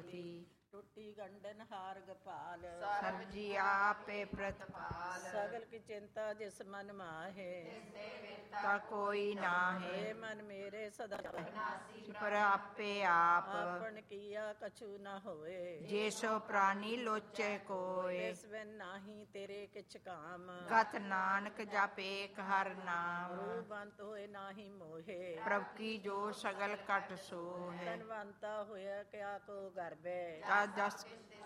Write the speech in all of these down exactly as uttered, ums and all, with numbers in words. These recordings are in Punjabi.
ਹੋਤੀ। ਟੁੱਟੀ ਗੰਢਨ ਹਾਰ ਗੋਪਾਲ, ਸਰਬ ਜੀ ਆਪੇ ਪ੍ਰਤਪਾਲ। ਸਗਲ ਕੀ ਚਿੰਤਾ ਜਿਸ ਮਨ ਮਾਹੇ, ਤਾ ਕੋਈ ਨਾਹੀ। ਏ ਮਨ ਮੇਰੇ ਸਦਾ ਪਰ ਆਪੇ ਆਪ, ਆਪਨ ਕੀਆ ਕਛੂ ਨਾ ਹੋਏ। ਜੇ ਸੋ ਪ੍ਰਾਨੀ ਲੋਚੇ ਕੋਇ, ਤਿਸ ਬਿਨ ਨਾਹੀ ਤੇਰੇ ਕਿਛ ਕਾਮ। ਗਤ ਨਾਨਕ ਜਪ ਏਕ ਹਰਿ ਨਾਮ। ਰੂਪਵੰਤ ਹੋਏ ਨਾਹੀ ਮੋਹੇ, ਪ੍ਰਭ ਕੀ ਜੋ ਸਗਲ ਕਟ ਸੋਹੈ। ਧਨਵੰਤਾ ਹੋਇਆ ਕਿਆ ਕੋ ਗਰਬੈ, ਤਦ ਦਸ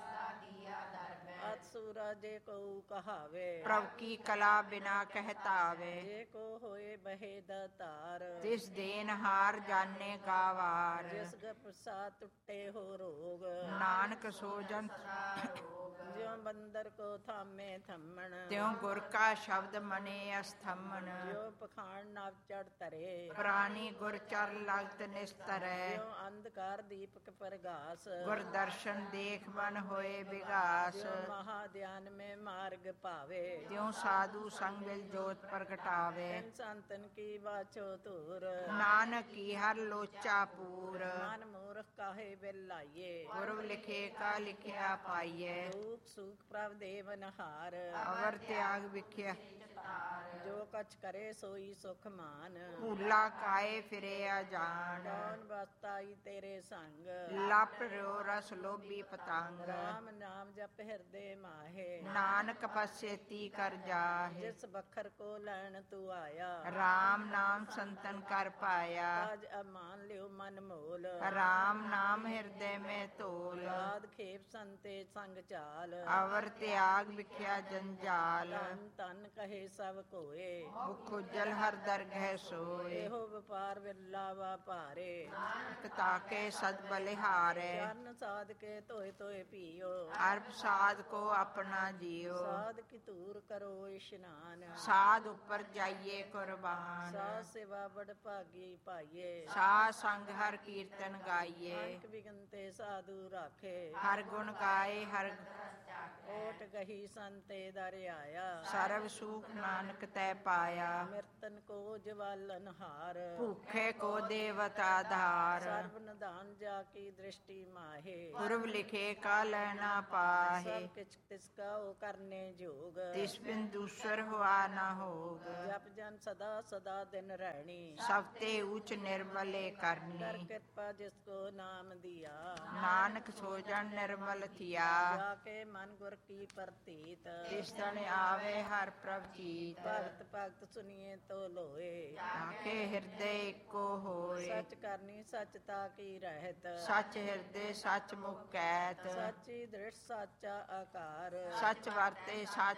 ਅਤ ਸੂਰਜ ਕਉ ਕਹਾਵੇ। ਪ੍ਰਭ ਕੀ ਕਲਾ ਬਿਨਾ ਕਹਿਤਾਵੇ, ਜੇ ਕੋ ਹੋਏ ਬਹੇ ਦਾਤਾਰ। ਤਿਸ ਦੇਨਹਾਰ ਜਾਣੇ ਗਾਵਾਰ, ਜਿਸ ਗਪਸਾ ਟੁੱਟੇ ਹੋ ਰੋਗ। ਨਾਨਕ ਸੋ ਜਨ ਜਿਉ ਬੰਦਰ ਕੋ ਥਾਮੇ ਥੰਮਣ, ਤਿਉ ਗੁਰ ਕਾ ਸ਼ਬਦ ਮਨੇ ਅਸਥਮਨ। ਜਿਉ ਪਖਾਣ ਨਵ ਚੜ ਤਰੇ, ਪ੍ਰਾਨੀ ਗੁਰ ਚਰ ਲਗਤ ਨਿਸਤਰੈ। ਜਿਉ ਅੰਧਕਾਰ ਦੀਪਕ ਪ੍ਰਗਾਸ, ਗੁਰ ਦਰਸ਼ਨ ਦੇਖ ਮਨ ਹੋਏ ਵਿਗਾਸ। ਜਿਉ ਮਹਾ ਧਿਆਨ ਮੈਂ ਮਾਰਗ ਭਾਵੇ, ਤਿਉ ਸਾਧੂ ਸੰਗ ਮਿਲ ਜੋਤ ਪ੍ਰਗਟਾਵੇ। ਤਿਨ ਸੰਤਨ ਕੀ ਬਾਛੋ ਧੂਰ, ਨਾਨਕ ਕੀ ਹਰ ਲੋਚਾ ਪੂਰ। ਮਨ ਮੂਰਖ ਕਾਹੇ ਬਿਲ ਲਾਈਏ, ਗੁਰੁ ਲਿਖੇ ਕਾ ਲਿਖਿਆ ਪਾਈਐ। ਦੁਖ ਸੁਖ ਪ੍ਰਭ ਦੇਵਨਹਾਰ, ਅਵਰ ਤਿਆਗ ਵਿਖਿਆ ਜੋ ਕਛ ਕਰੇ ਸੋਈ ਸੁਖ ਮਾਨ। ਭੂਲਾ ਕਾਏ ਫਿਰੇ ਅਜਾਨ, ਕੌਣ ਬਸਤਾਈ ਤੇਰੇ ਸੰਗ। ਲਪ ਰਿਓ ਰਸ ਲੋਭੀ ਪਤੰਗ। ਰਾਮ ਨਾਮ ਜਪ ਹਿਰਦੇ ਮਾਹੇ, ਨਾਨਕ ਪਛੇਤੀ ਕਰ ਜਾਹੇ। ਜਿਸ ਬਖਰ ਕੋ ਲੈਣ ਤੂੰ ਆਇਆ, ਰਾਮ ਨਾਮ ਸੰਤਨ ਕਰ ਪਾਇਆ। ਤਾਜ ਅਮਾਨ ਲਿਓ ਮਨ ਮੋਲ। ਰਾਮ ਨਾਮ ਹਿਰਦੇ ਮੈਂ ਧੋਲ, ਆਦ ਖੇਪ ਸੰਤੇ ਸੰਗ ਚਾਲ। ਅਵਰ ਤਿਆਗ ਵਿਖਿਆ ਜੰਜਾਲ। ਧਨ ਧਨ ਕਹੇ ਸਭ ਕੋਏ, ਮੁਖ ਉਜਲ ਹਰ ਦਰਗਹਿ ਸੋਏ। ਇਹੋ ਵਪਾਰ ਵਿਰਲਾ ਵਾ ਭਾਰੇ। ਤਾਕੇ ਸਦ ਬਲਿਹਾਰੇ, ਚਰਨ ਸਾਧ ਕੇ ਧੋਏ ਧੋਏ ਪੀਓ। ਅਰਪ ਸਾਧ ਕੋ ਆਪਣਾ ਜੀਓ। ਸਾਧ ਕੀ ਧੂਰ ਕਰੋ ਇਸ਼ਨਾਨ, ਸਾਧ ਉੱਪਰ ਜਾਈਏ ਕੁਰਬਾਨ। ਸਾਧ ਸੇਵਾ ਬੜ ਭਾਗੀ ਪਾਈਏ। ਸਾਧ ਸੰਗ ਹਰ ਕੀਰਤਨ ਗਾਈਏ। ਅਨਕ ਬਿਗੰਤੇ ਸਾਧੂ ਰਾਖੇ, ਹਰ ਗੁਣ ਗਾਏ ਹਰ ਓਟ ਗਹੀ ਸੰਤੇ ਦਰ ਆਇਆ। ਸਰਬ ਸੁਖ ਨਾਨਕ ਤੈ ਪਾਇਆ। ਮਿਰਤਨ ਕੋ ਜਵਾਲਨ ਹਾਰ, ਭੂਖੇ ਕੋ ਦੇਵਤ ਆਧਾਰ। ਸਰਬ ਨਿਧਾਨ ਜਾ ਕੀ ਦ੍ਰਿਸ਼ਟੀ ਮਾਹੇ। ਗੁਰੁ ਲਿਖੇ ਕਾ ਲੈਣਾ ਪਾਹੇ, ਸਭ ਕਿਛ ਤਿਸ ਕਾ ਉਹ ਕਰਨੇ ਜੋਗ। ਤਿਸ ਬਿਨ ਦੂਸਰ ਹੁਆ ਨਾ ਹੋਗ। ਜਪ ਜਨ ਸਦਾ ਸਦਾ ਦਿਨ ਰਹਿਣੀ, ਸਭ ਤੇ ਉੱਚ ਨਿਰਮਲੇ ਕਰ ਕਰਨੀ। ਕਿਰਪਾ ਜਿਸ ਕੋ ਨਾਮ ਦਿਆ। ਨਾਨਕ ਸੋ ਜਨ ਨਿਰਮਲ ਥਿਆ, ਜਾ ਕੇ ਮਨ ਗੁਰ ਕੀ ਪ੍ਰਤੀਤ। ਤਿਸ ਤਨ ਆਵੇ ਹਰ ਪ੍ਰਭ ਜੀਤ। ਭਗਤ ਭਗਤ ਸੁਨੀਏ ਤੋ ਲੋਏ, ਆਖੇ ਹਿਰਦੇ ਇੱਕੋ ਹੋਏ। ਸੱਚ ਕਰਨੀ ਸੱਚ ਤਾ ਕੀ ਰਹਿਤ। ਸੱਚ ਹਿਰਦੇ ਸੱਚ ਮੁਖ ਕੈਤ, ਸੱਚੀ ਦ੍ਰਿੜ ਸਾਚਾ ਆਕਾਰ। ਸੱਚ ਵਰਤੇ ਸੱਚ